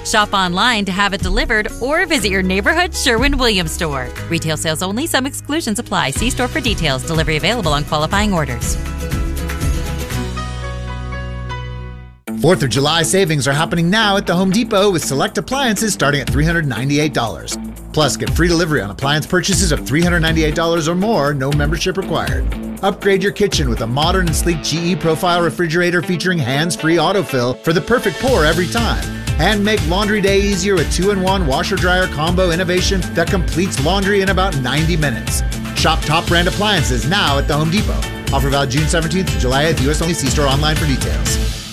Shop online to have it delivered or visit your neighborhood Sherwin-Williams store. Retail sales only. Some exclusions apply. See store for details. Delivery available on qualifying orders. 4th of July savings are happening now at the Home Depot with select appliances starting at $398. Plus, get free delivery on appliance purchases of $398 or more, no membership required. Upgrade your kitchen with a modern and sleek GE Profile refrigerator featuring hands-free autofill for the perfect pour every time. And make laundry day easier with 2-in-1 washer-dryer combo innovation that completes laundry in about 90 minutes. Shop top brand appliances now at the Home Depot. Offer valid June 17th to July 8th. U.S. only. See store online for details.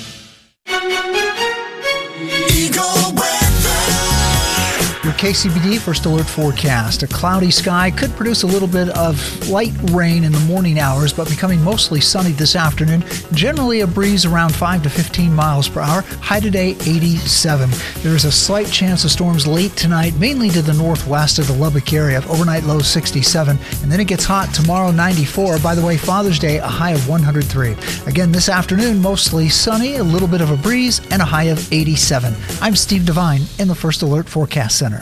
Your KCBD First Alert forecast. A cloudy sky could produce a little bit of light rain in the morning hours, but becoming mostly sunny this afternoon. Generally a breeze around 5 to 15 miles per hour. High today, 87. There is a slight chance of storms late tonight, mainly to the northwest of the Lubbock area. Overnight low 67. And then it gets hot tomorrow, 94. By the way, Father's Day, a high of 103. Again, this afternoon, mostly sunny, a little bit of a breeze, and a high of 87. I'm Steve Devine in the First Alert Forecast Center.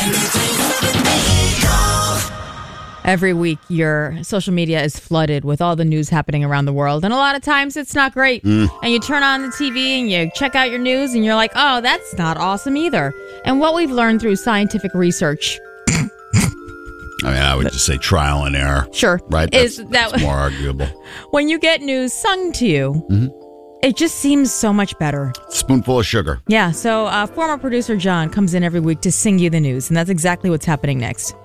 Every week, your social media is flooded with all the news happening around the world. And a lot of times it's not great. And you turn on the TV and you check out your news and you're like, oh, that's not awesome either. And what we've learned through scientific research. I would just say trial and error. Sure. Right? That's more arguable. When you get news sung to you, it just seems so much better. Spoonful of sugar. Yeah, so former producer John comes in every week to sing you the news, and that's exactly what's happening next.